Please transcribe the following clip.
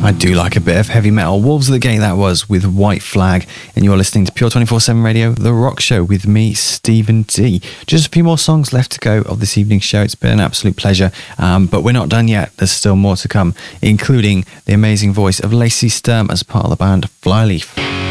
I do like a bit of heavy metal. Wolves of the Gate, that was, with White Flag. And you're listening to Pure 24/7 Radio, The Rock Show, with me, Stephen D. Just a few more songs left to go of this evening's show. It's been an absolute pleasure. But we're not done yet. There's still more to come, including the amazing voice of Lacey Sturm as part of the band Flyleaf.